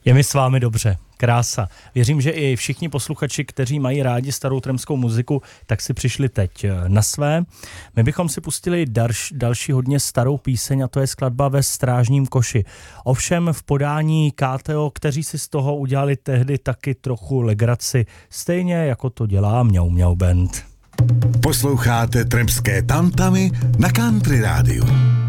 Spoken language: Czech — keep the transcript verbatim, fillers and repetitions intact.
Je mi s vámi dobře, krása. Věřím, že i všichni posluchači, kteří mají rádi starou tremskou muziku, tak si přišli teď na své. My bychom si pustili dalš, další hodně starou píseň a to je skladba Ve strážním koši. Ovšem v podání K T O, kteří si z toho udělali tehdy taky trochu legraci, stejně jako to dělá Mňau Mňau Band. Posloucháte Tremské tantamy na Country Rádiu.